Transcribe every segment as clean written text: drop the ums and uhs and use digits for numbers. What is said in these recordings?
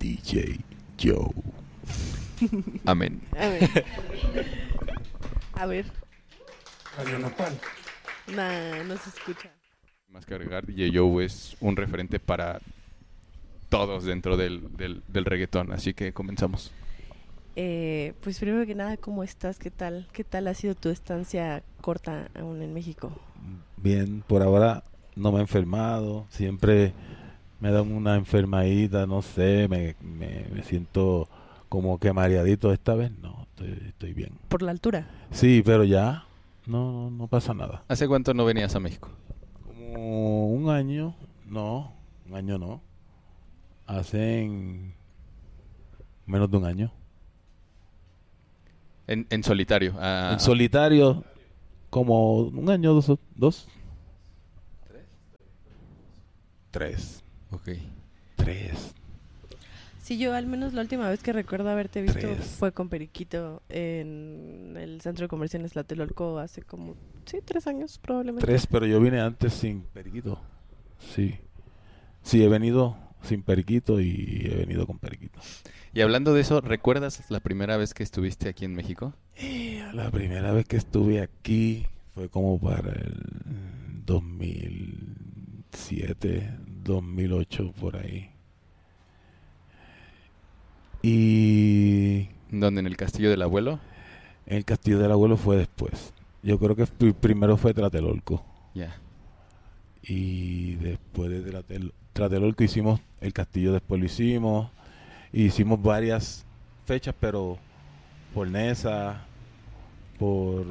DJ Joe. Amén. A ver. A ver. Radio Nopal. Nah, no se escucha. Más que agregar, DJ Joe es un referente para todos dentro del reggaetón, así que comenzamos. Pues primero que nada, ¿cómo estás? ¿Qué tal? ¿Qué tal ha sido tu estancia corta aún en México? Bien, por ahora no me he enfermado, siempre me dan una enfermadita, no sé, me siento como que mareadito. Esta vez no, estoy bien. ¿Por la altura? Sí, pero ya no pasa nada. ¿Hace cuánto no venías a México? Como un año no, hace menos de un año. En solitario. En solitario, como un año, dos. Tres. Ok. Sí, yo al menos la última vez que recuerdo haberte visto 3. fue con Periquito en el Centro de Convenciones Tlatelolco hace como, 3 años probablemente. 3, pero yo vine antes sin periquito. Sí, he venido sin periquito y he venido con periquito. Y hablando de eso, ¿recuerdas la primera vez que estuviste aquí en México? La primera vez que estuve aquí fue como para el 2007, 2008, por ahí. Y ¿Dónde? ¿En el Castillo del Abuelo? el Castillo del Abuelo fue después. Yo creo que primero fue Tlatelolco. Ya. Y después de Tlatelolco hicimos el castillo, después lo hicimos. Hicimos varias fechas, pero por Nesa, por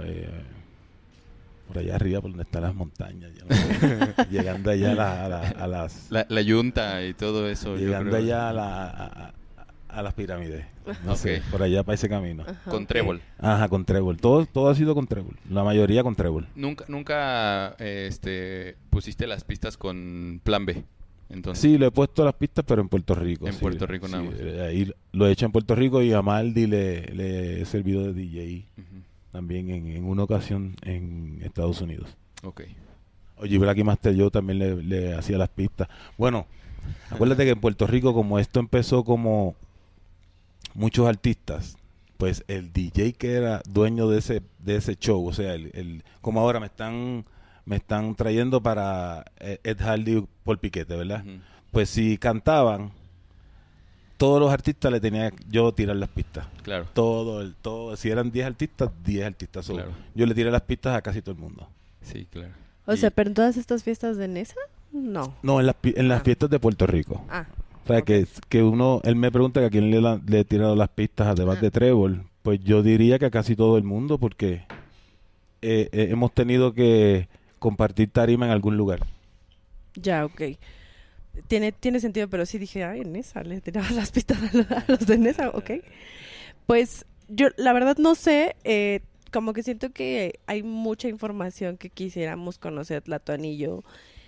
allá arriba, por donde están las montañas. Ya no sé. Llegando allá a las... La Yunta y todo eso. Llegando yo creo. allá a las pirámides. No Ok. sé, por allá para ese camino. Ajá, Con ok. trébol. Ajá, con trébol. Todo ha sido con trébol. La mayoría con trébol. Nunca pusiste las pistas con plan B. Entonces, Sí, le he puesto las pistas, pero en Puerto Rico. En sí, Puerto Rico nada más. Ahí lo he hecho en Puerto Rico y a Maldi le he servido de DJ Ujú. también en una ocasión en Estados Unidos. Ok. Oye, Blacky Master yo también le hacía las pistas. Bueno, acuérdate que en Puerto Rico, como esto empezó como muchos artistas, pues el DJ que era dueño de ese show, o sea, como ahora me están trayendo para Ed Hardy por Piquete, ¿verdad? Ujú. Pues si cantaban, todos los artistas le tenía yo tirar las pistas. Claro. Todo, si eran 10 artistas, 10 artistas. So, Claro. yo le tiré las pistas a casi todo el mundo. Sí, claro. O sea, pero en todas estas fiestas de Nesa, no. No, en las Ah. fiestas de Puerto Rico. Ah, O sea, ok. que él me pregunta que a quién le he tirado las pistas además de Trébol. Pues yo diría que a casi todo el mundo, porque hemos tenido que compartir tarima en algún lugar. Ya, ok. Tiene sentido, pero sí dije, ay, en Nesa, le tirabas las pistas a los de Nesa, ok. Pues yo, la verdad, no sé, como que siento que hay mucha información que quisiéramos conocer, Tlatoanillo.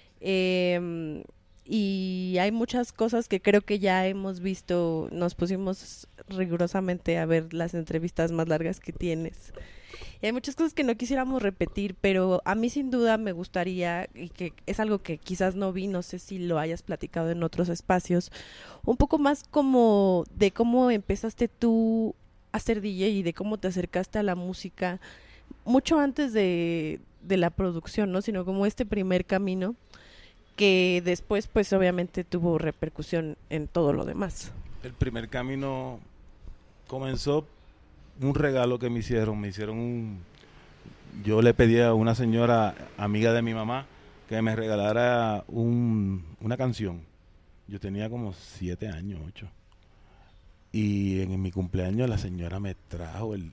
Y hay muchas cosas que creo que ya hemos visto, nos pusimos rigurosamente a ver las entrevistas más largas que tienes. Y hay muchas cosas que no quisiéramos repetir, pero a mí sin duda me gustaría, y que es algo que quizás no vi, no sé si lo hayas platicado en otros espacios, un poco más como de cómo empezaste tú a ser DJ y de cómo te acercaste a la música, mucho antes de la producción, ¿no? Sino como este primer camino que después pues obviamente tuvo repercusión en todo lo demás. El primer camino comenzó un regalo que me hicieron yo le pedí a una señora amiga de mi mamá que me regalara una canción. Yo tenía como 7 años, 8. Y en mi cumpleaños la señora me trajo el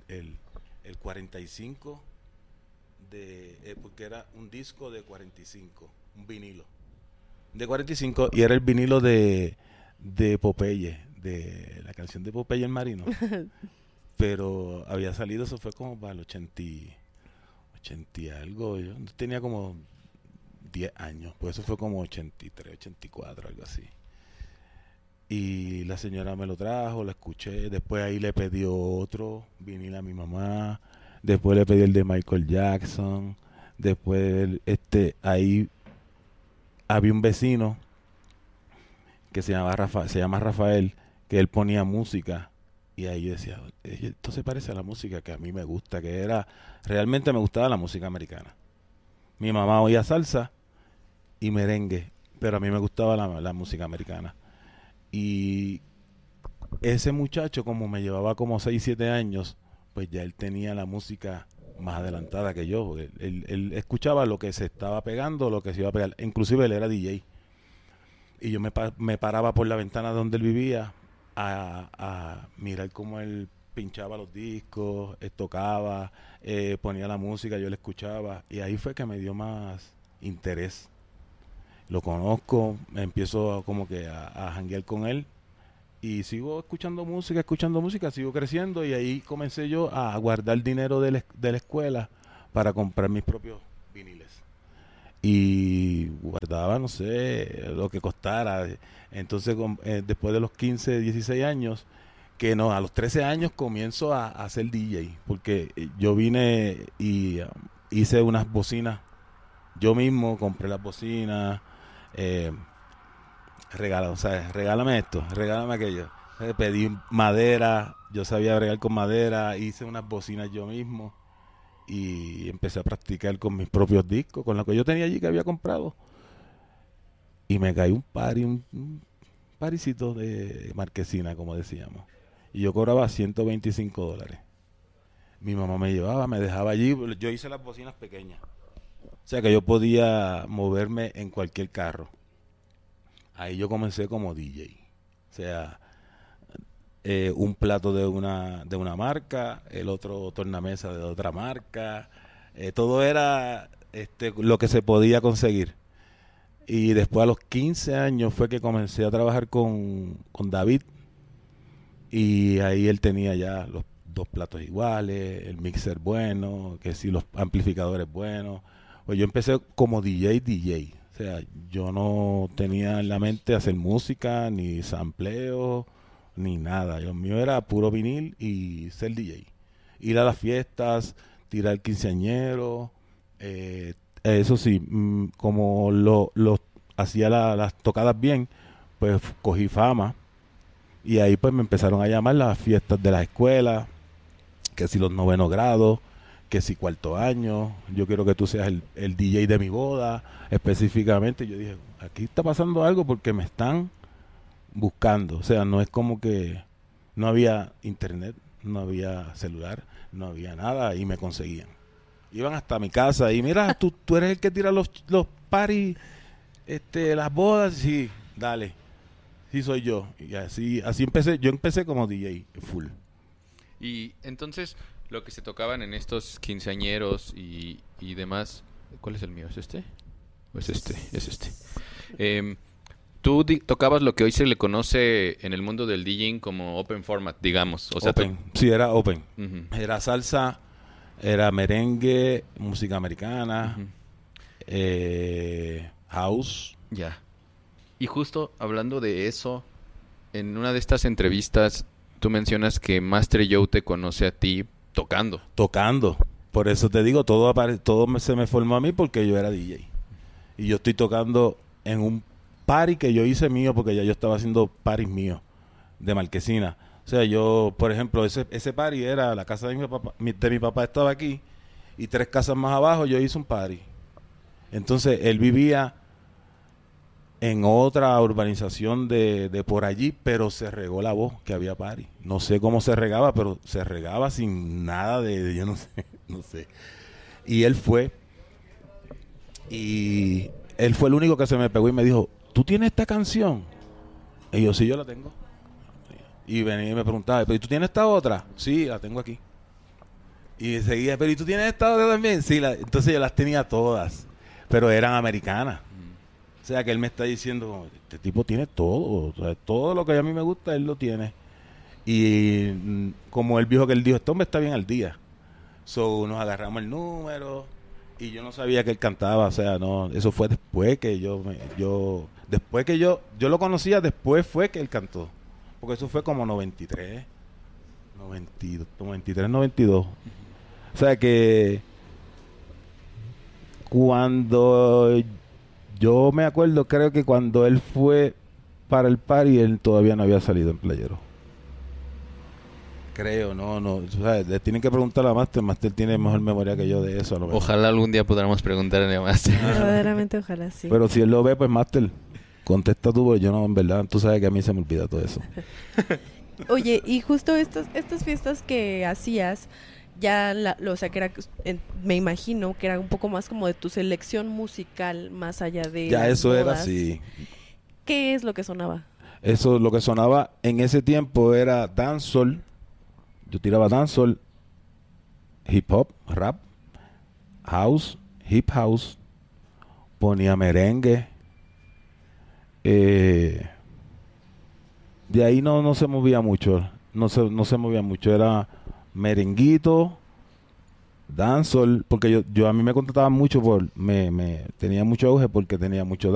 45 porque era un disco de 45, un vinilo de 45, y era el vinilo de Popeye, de la canción de Popeye el Marino. Pero había salido, eso fue como para el 80 y algo. Yo tenía como 10 años, pues eso fue como 83, 84, algo así. Y la señora me lo trajo, lo escuché. Después ahí le pedí otro vinilo a mi mamá. Después le pedí el de Michael Jackson. Después ahí había un vecino que se llama Rafael, que él ponía música y ahí yo decía, esto se parece a la música que a mí me gusta, realmente me gustaba la música americana. Mi mamá oía salsa y merengue, pero a mí me gustaba la música americana. Y ese muchacho, como me llevaba como 6, 7 años, pues ya él tenía la música más adelantada que yo. Él escuchaba lo que se estaba pegando, lo que se iba a pegar. Inclusive él era DJ. Y yo me paraba por la ventana donde él vivía a mirar cómo él pinchaba los discos, tocaba, ponía la música, yo le escuchaba. Y ahí fue que me dio más interés. Lo conozco, me empiezo como que a janguear con él. Y sigo escuchando música, sigo creciendo y ahí comencé yo a guardar dinero de la escuela para comprar mis propios viniles. Y guardaba, no sé, lo que costara. Entonces, después de los 15, 16 años, a los 13 años comienzo a ser DJ, porque yo vine y hice unas bocinas. Yo mismo compré las bocinas, regálame esto, regálame aquello. Pedí madera, yo sabía bregar con madera, hice unas bocinas yo mismo y empecé a practicar con mis propios discos, con lo que yo tenía allí que había comprado. Y me caí un paricito de marquesina, como decíamos. Y yo cobraba $125. Mi mamá me llevaba, me dejaba allí. Yo hice las bocinas pequeñas. O sea que yo podía moverme en cualquier carro. Ahí yo comencé como DJ. O sea, un plato de una marca, el otro tornamesa de otra marca. Todo era lo que se podía conseguir. Y después a los 15 años fue que comencé a trabajar con David. Y ahí él tenía ya los 2 platos iguales, el mixer bueno, que sí, los amplificadores buenos. Pues yo empecé como DJ. O sea, yo no tenía en la mente hacer música, ni sampleo, ni nada. Lo mío era puro vinil y ser DJ. Ir a las fiestas, tirar quinceañero. Eso sí, como lo hacía las tocadas bien, pues cogí fama. Y ahí pues me empezaron a llamar las fiestas de las escuelas, que si los 9º grados, que si 4º año, yo quiero que tú seas el DJ de mi boda, específicamente. Yo dije, aquí está pasando algo porque me están buscando. O sea, no es como que no había internet, no había celular, no había nada y me conseguían. Iban hasta mi casa y mira, tú eres el que tira los parties, las bodas. Sí, dale, sí soy yo. Y así empecé. Yo empecé como DJ full. Y entonces, lo que se tocaban en estos quinceañeros y demás, ¿cuál es el mío? ¿Es este? ¿O es este? Es este. Tú tocabas lo que hoy se le conoce en el mundo del DJing como open format, digamos. O sea, open, sí, era open. Uh-huh. Era salsa, era merengue, música americana, uh-huh. House. Ya. Y justo hablando de eso, en una de estas entrevistas, tú mencionas que Master Joe te conoce a ti tocando. Por eso te digo, todo se me formó a mí porque yo era DJ. Y yo estoy tocando en un party que yo hice mío, porque ya yo estaba haciendo parties míos de marquesina. O sea, yo, por ejemplo, ese party era la casa de mi papá estaba aquí y 3 casas más abajo yo hice un party. Entonces, él vivía en otra urbanización de por allí, pero se regó la voz que había party. No sé cómo se regaba, pero se regaba sin nada yo no sé. Y él fue el único que se me pegó y me dijo, ¿tú tienes esta canción? Y yo, sí, yo la tengo. Y venía y me preguntaba, ¿pero tú tienes esta otra? Sí, la tengo aquí. Y seguía, ¿pero y tú tienes esta otra también? Sí, entonces yo las tenía todas, pero eran americanas. O sea, que él me está diciendo, este tipo tiene todo, o sea, todo lo que a mí me gusta, él lo tiene. Y como él dijo, este hombre está bien al día. So, nos agarramos el número y yo no sabía que él cantaba, o sea, no, eso fue después que yo lo conocía, después fue que él cantó. Porque eso fue como 93, 92. O sea que cuando yo me acuerdo, creo que cuando él fue para el party, él todavía no había salido en Playero. Creo, no. O sea, le tienen que preguntar a Master. Master tiene mejor memoria que yo de eso. A lo mejor. Ojalá algún día podamos preguntarle a Master. Verdaderamente, ojalá sí. Pero si él lo ve, pues Master, contesta tú, porque yo no, en verdad, tú sabes que a mí se me olvida todo eso. Oye, y justo estas fiestas que hacías, ya, o sea, que era, me imagino que era un poco más como de tu selección musical, más allá de Ya las eso era modas. así. ¿Qué es lo que sonaba? Eso, lo que sonaba en ese tiempo era dancehall. Yo tiraba dancehall, hip hop, rap, house, hip house, ponía merengue. De ahí no se movía mucho. No se movía mucho. Era merenguito, dancehall, porque yo a mí me contrataban mucho tenía mucho auge porque tenía mucho